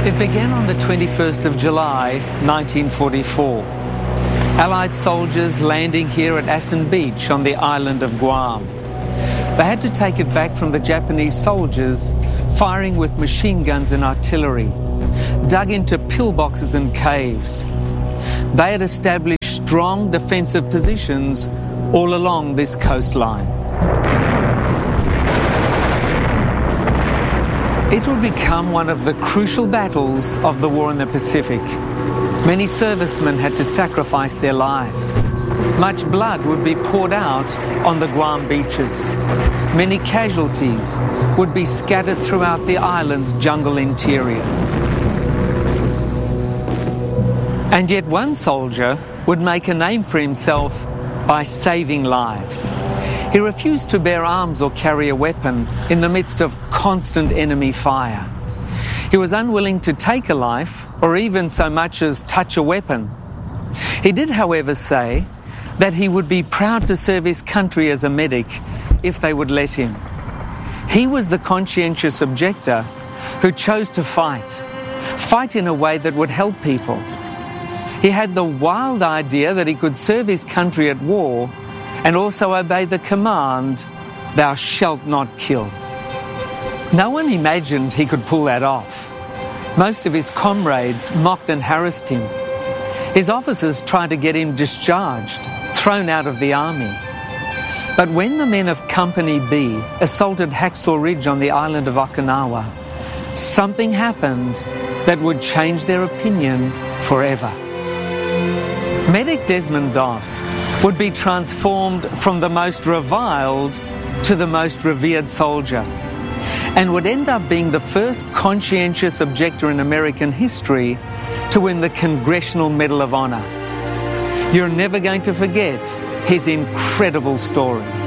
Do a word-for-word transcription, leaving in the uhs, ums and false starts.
It began on the twenty-first of July, nineteen forty-four. Allied soldiers landing here at Assen Beach on the island of Guam. They had to take it back from the Japanese soldiers, firing with machine guns and artillery, dug into pillboxes and caves. They had established strong defensive positions all along this coastline. It would become one of the crucial battles of the war in the Pacific. Many servicemen had to sacrifice their lives. Much blood would be poured out on the Guam beaches. Many casualties would be scattered throughout the island's jungle interior. And yet one soldier would make a name for himself by saving lives. He refused to bear arms or carry a weapon in the midst of constant enemy fire. He was unwilling to take a life or even so much as touch a weapon. He did, however, say that he would be proud to serve his country as a medic if they would let him. He was the conscientious objector who chose to fight, fight in a way that would help people. He had the wild idea that he could serve his country at war and also obey the command, "Thou shalt not kill." No one imagined he could pull that off. Most of his comrades mocked and harassed him. His officers tried to get him discharged, thrown out of the army. But when the men of Company B assaulted Hacksaw Ridge on the island of Okinawa, something happened that would change their opinion forever. Medic Desmond Doss would be transformed from the most reviled to the most revered soldier, and would end up being the first conscientious objector in American history to win the Congressional Medal of Honor. You're never going to forget his incredible story.